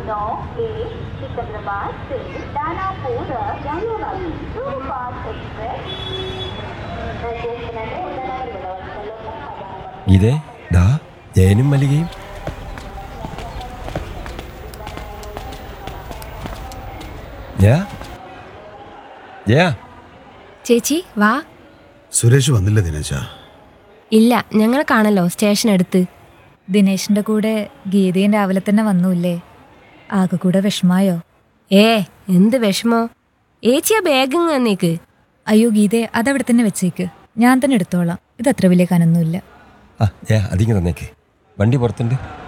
9A Secunderabad से दानापुर जाने वाली सुपरफास्ट एक्सप्रेस ഇതേ ദാ ജയനും മല്ലികയും. ജയ ജയ, ചേച്ചി വാ. സുരേഷ് വന്നില്ല ദിനേശ. ഇല്ല, ഞങ്ങളെ കാണല്ലോ സ്റ്റേഷൻ അടുത്ത്. ദിനേശിന്റെ കൂടെ ഗീതയും രാവിലെ തന്നെ വന്നൂല്ലേ? ആകെ കൂടെ വിഷമായോ? എന്ത് വിഷമോ? ഏച്ചിയാ ബാഗ് തന്നേക്ക്. അയ്യോ ഗീതേ, അതവിടെ തന്നെ വെച്ചേക്ക്, ഞാൻ തന്നെ എടുത്തോളാം. ഇതത്ര വലിയ കനൊന്നുമില്ല. ജയ അതിങ്ങ് തന്നേക്ക്, വണ്ടി പുറത്തുണ്ട്.